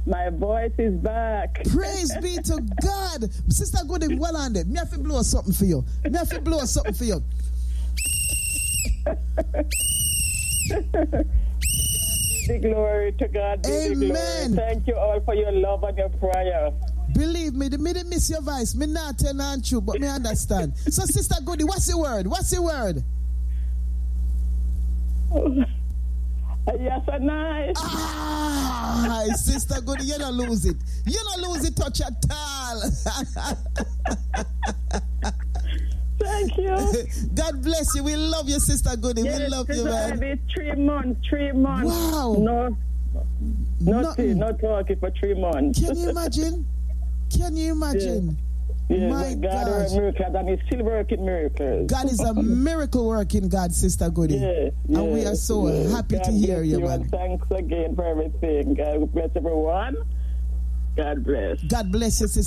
My voice is back. Praise be to God. Sister Goody, well on there. Me have to blow something for you. The glory to God. Amen. Thank you all for your love and your prayer. Believe me, the minute miss your voice, me not tell on true, but me understand. So, Sister Goody, what's the word? Yes, and nice. Sister Goody, you don't lose it. You don't lose it touch at all. Thank you. God bless you. We love you, Sister Goody. Yes, we love you, man. It's 3 months. 3 months. Wow. Not talking for 3 months. Can you imagine? Yeah, My God gosh. is a miracle, and He's still working miracles. God is a miracle working God, Sister Goody. And we are so happy to hear you, man. And thanks again for everything. God bless everyone. God bless. God bless you, Sister.